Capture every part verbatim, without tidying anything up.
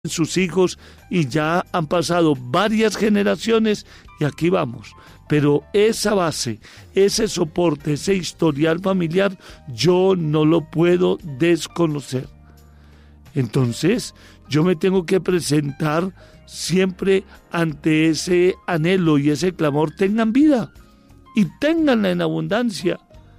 sus hijos y ya han pasado varias generaciones y aquí vamos. Pero esa base, ese soporte, ese historial familiar, yo no lo puedo desconocer. Entonces, yo me tengo que presentar siempre ante ese anhelo y ese clamor: tengan vida y ténganla en abundancia.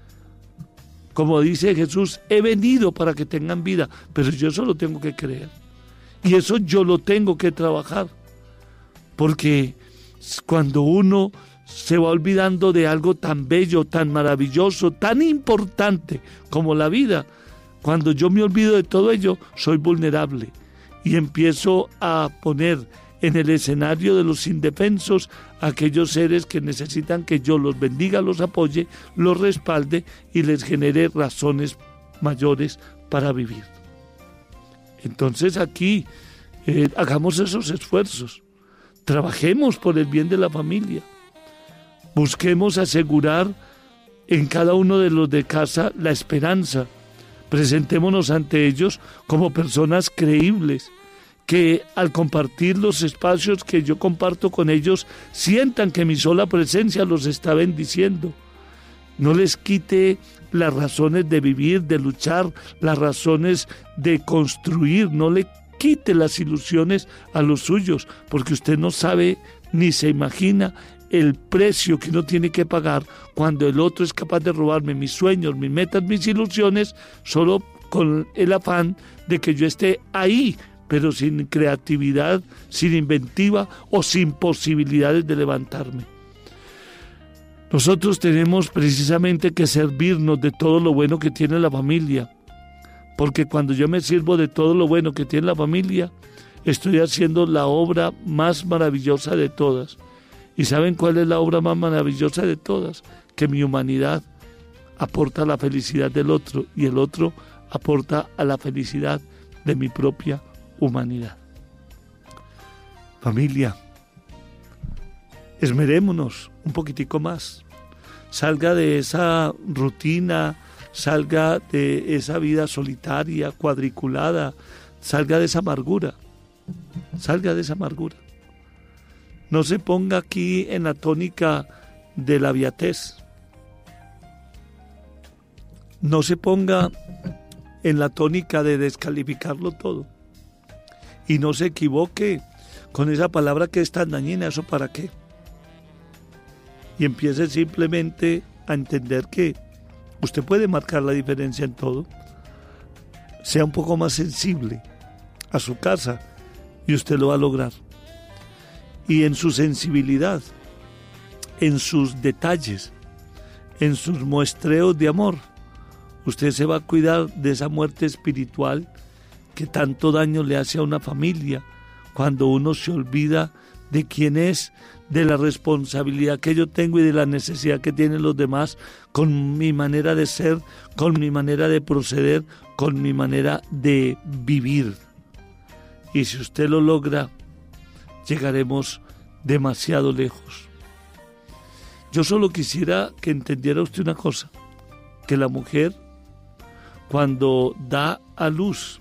Como dice Jesús, he venido para que tengan vida, pero yo eso lo tengo que creer. Y eso yo lo tengo que trabajar. Porque cuando uno se va olvidando de algo tan bello, tan maravilloso, tan importante como la vida, cuando yo me olvido de todo ello, soy vulnerable. Y empiezo a poner en el escenario de los indefensos a aquellos seres que necesitan que yo los bendiga, los apoye, los respalde y les genere razones mayores para vivir. Entonces aquí eh, hagamos esos esfuerzos, trabajemos por el bien de la familia, busquemos asegurar en cada uno de los de casa la esperanza, presentémonos ante ellos como personas creíbles, que al compartir los espacios que yo comparto con ellos, sientan que mi sola presencia los está bendiciendo. No les quite las razones de vivir, de luchar, las razones de construir, no le quite las ilusiones a los suyos, porque usted no sabe ni se imagina el precio que uno tiene que pagar cuando el otro es capaz de robarme mis sueños, mis metas, mis ilusiones, solo con el afán de que yo esté ahí, pero sin creatividad, sin inventiva o sin posibilidades de levantarme. Nosotros tenemos precisamente que servirnos de todo lo bueno que tiene la familia, porque cuando yo me sirvo de todo lo bueno que tiene la familia, estoy haciendo la obra más maravillosa de todas. ¿Y saben cuál es la obra más maravillosa de todas? Que mi humanidad aporta a la felicidad del otro y el otro aporta a la felicidad de mi propia humanidad. Familia, esmerémonos un poquitico más. Salga de esa rutina, salga de esa vida solitaria, cuadriculada, salga de esa amargura, salga de esa amargura. No se ponga aquí en la tónica de la beatez. No se ponga en la tónica de descalificarlo todo. Y no se equivoque con esa palabra que es tan dañina, ¿eso para qué? Y empiece simplemente a entender que usted puede marcar la diferencia en todo. Sea un poco más sensible a su casa y usted lo va a lograr. Y en su sensibilidad, en sus detalles, en sus muestreos de amor, usted se va a cuidar de esa muerte espiritual que tanto daño le hace a una familia cuando uno se olvida de quién es, de la responsabilidad que yo tengo y de la necesidad que tienen los demás con mi manera de ser, con mi manera de proceder, con mi manera de vivir. Y si usted lo logra, llegaremos demasiado lejos. Yo solo quisiera que entendiera usted una cosa, que la mujer, cuando da a luz,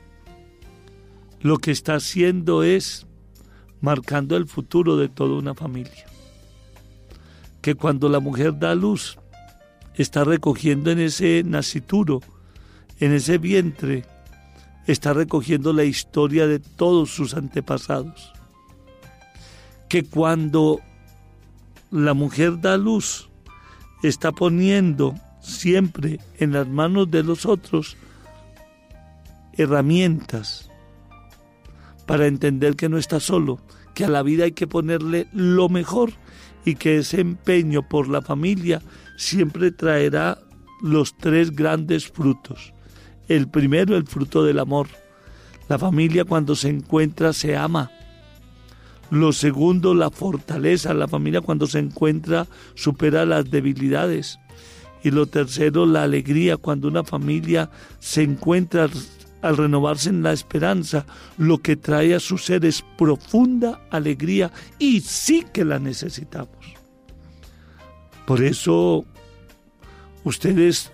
lo que está haciendo es marcando el futuro de toda una familia. Que cuando la mujer da a luz, está recogiendo en ese nacituro, en ese vientre, está recogiendo la historia de todos sus antepasados. Que cuando la mujer da a luz, está poniendo siempre en las manos de los otros herramientas para entender que no está solo, que a la vida hay que ponerle lo mejor y que ese empeño por la familia siempre traerá los tres grandes frutos. El primero, el fruto del amor. La familia cuando se encuentra se ama. Lo segundo, la fortaleza. La familia cuando se encuentra supera las debilidades. Y lo tercero, la alegría. Cuando una familia se encuentra al renovarse en la esperanza, lo que trae a su ser es profunda alegría y sí que la necesitamos. Por eso, ustedes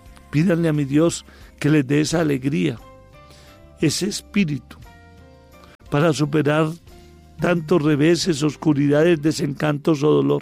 pídanle a mi Dios que les dé esa alegría, ese espíritu, para superar tantos reveses, oscuridades, desencantos o dolor.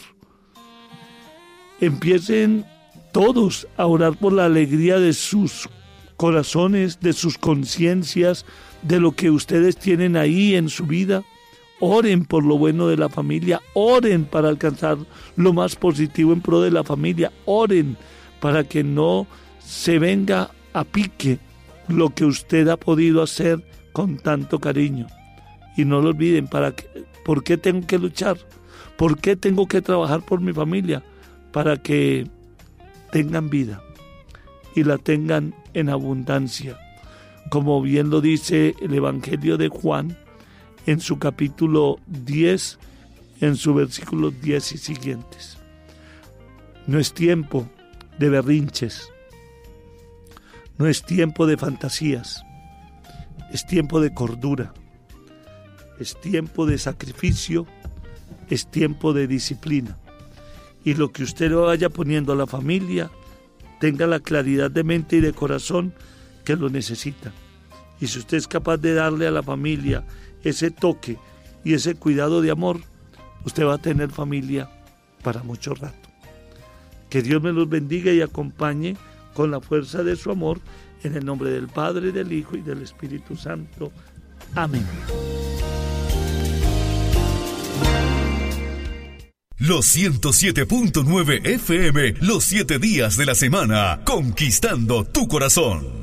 Empiecen todos a orar por la alegría de sus corazones, de sus conciencias, de lo que ustedes tienen ahí en su vida. Oren por lo bueno de la familia, oren para alcanzar lo más positivo en pro de la familia, oren para que no se venga a pique lo que usted ha podido hacer con tanto cariño. Y no lo olviden, para que, ¿por qué tengo que luchar? ¿Por qué tengo que trabajar por mi familia? Para que tengan vida y la tengan en abundancia. Como bien lo dice el Evangelio de Juan, en su capítulo diez, en su versículo diez y siguientes. No es tiempo de berrinches, no es tiempo de fantasías, es tiempo de cordura, es tiempo de sacrificio, es tiempo de disciplina. Y lo que usted lo vaya poniendo a la familia, tenga la claridad de mente y de corazón que lo necesita. Y si usted es capaz de darle a la familia ese toque y ese cuidado de amor, usted va a tener familia para mucho rato. Que Dios me los bendiga y acompañe con la fuerza de su amor, en el nombre del Padre, del Hijo y del Espíritu Santo. Amén. Los ciento siete punto nueve F M, los siete días de la semana, conquistando tu corazón.